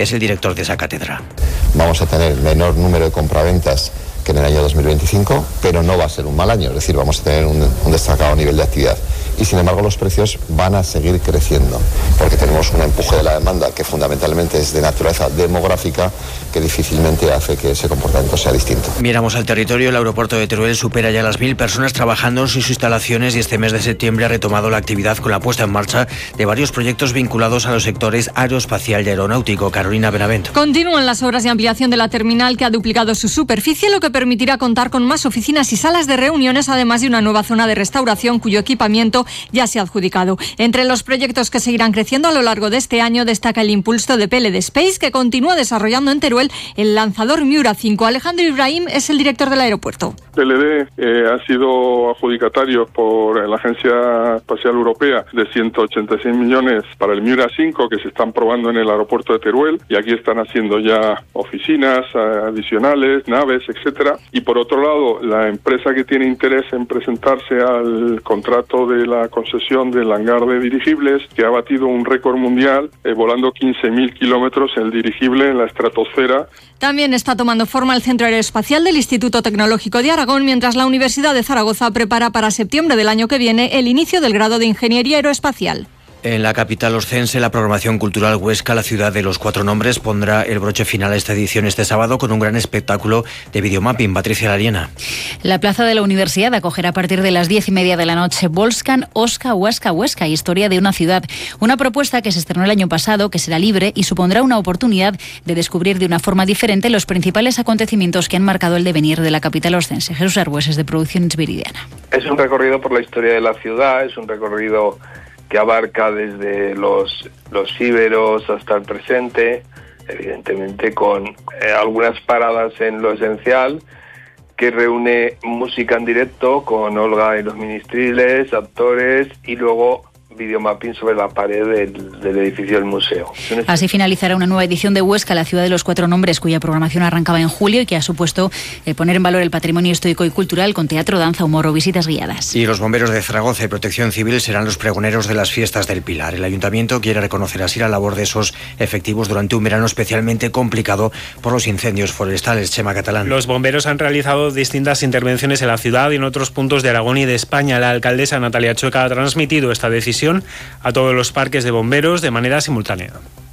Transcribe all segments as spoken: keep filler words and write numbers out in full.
es el director de esa cátedra. Vamos a tener menor número de compraventas que en el año dos mil veinticinco, pero no va a ser un mal año, es decir, vamos a tener un, un destacado nivel de actividad. Y sin embargo los precios van a seguir creciendo, porque tenemos un empuje de la demanda que fundamentalmente es de naturaleza demográfica, que difícilmente hace que ese comportamiento sea distinto. Miramos al territorio. El aeropuerto de Teruel supera ya las mil personas trabajando en sus instalaciones y este mes de septiembre ha retomado la actividad con la puesta en marcha de varios proyectos vinculados a los sectores aeroespacial y aeronáutico. Carolina Benavent. Continúan las obras de ampliación de la terminal, que ha duplicado su superficie, lo que permitirá contar con más oficinas y salas de reuniones, además de una nueva zona de restauración cuyo equipamiento ya se ha adjudicado. Entre los proyectos que seguirán creciendo a lo largo de este año destaca el impulso de P L D Space, que continúa desarrollando en Teruel el lanzador Miura cinco. Alejandro Ibrahim es el director del aeropuerto. P L D eh, ha sido adjudicatario por la Agencia Espacial Europea de ciento ochenta y seis millones para el Miura cinco, que se están probando en el aeropuerto de Teruel, y aquí están haciendo ya oficinas eh, adicionales, naves, etcétera. Y por otro lado, la empresa que tiene interés en presentarse al contrato de la concesión del hangar de dirigibles, que ha batido un récord mundial, eh, volando quince mil kilómetros el dirigible en la estratosfera. También está tomando forma el Centro Aeroespacial del Instituto Tecnológico de Aragón, mientras la Universidad de Zaragoza prepara para septiembre del año que viene el inicio del grado de Ingeniería Aeroespacial. En la capital oscense, la programación cultural Huesca, la ciudad de los cuatro nombres, pondrá el broche final a esta edición este sábado con un gran espectáculo de videomapping. Patricia Lariena. La plaza de la universidad acogerá a partir de las diez y media de la noche Volscan, Osca, Huasca, Huesca, historia de una ciudad. Una propuesta que se estrenó el año pasado, que será libre y supondrá una oportunidad de descubrir de una forma diferente los principales acontecimientos que han marcado el devenir de la capital oscense. Jesús Arbues, de Producciones Viridiana. Es un recorrido por la historia de la ciudad, es un recorrido que abarca desde los, los íberos hasta el presente, evidentemente con eh, algunas paradas en lo esencial, que reúne música en directo con Olga y los Ministriles, actores y luego videomapping sobre la pared del, del edificio del museo. Así finalizará una nueva edición de Huesca, la ciudad de los cuatro nombres, cuya programación arrancaba en julio y que ha supuesto eh, poner en valor el patrimonio histórico y cultural con teatro, danza, humor o visitas guiadas. Y los bomberos de Zaragoza y Protección Civil serán los pregoneros de las fiestas del Pilar. El ayuntamiento quiere reconocer así la labor de esos efectivos durante un verano especialmente complicado por los incendios forestales. Chema Catalán. Los bomberos han realizado distintas intervenciones en la ciudad y en otros puntos de Aragón y de España. La alcaldesa Natalia Chueca ha transmitido esta decisión a todos los parques de bomberos de manera simultánea.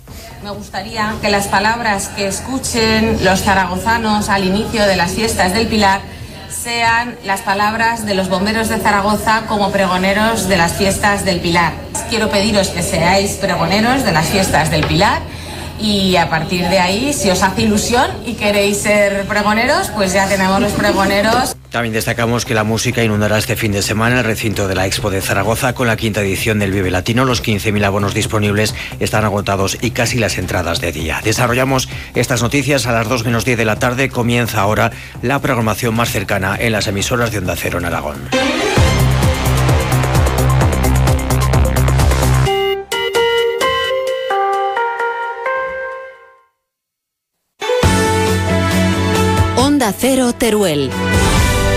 Me gustaría que las palabras que escuchen los zaragozanos al inicio de las fiestas del Pilar sean las palabras de los bomberos de Zaragoza como pregoneros de las fiestas del Pilar. Quiero pediros que seáis pregoneros de las fiestas del Pilar y a partir de ahí, si os hace ilusión y queréis ser pregoneros, pues ya tenemos los pregoneros. También destacamos que la música inundará este fin de semana el recinto de la Expo de Zaragoza con la quinta edición del Vive Latino. Los quince mil abonos disponibles están agotados y casi las entradas de día. Desarrollamos estas noticias a las dos menos diez de la tarde. Comienza ahora la programación más cercana en las emisoras de Onda Cero en Aragón. Onda Cero Teruel.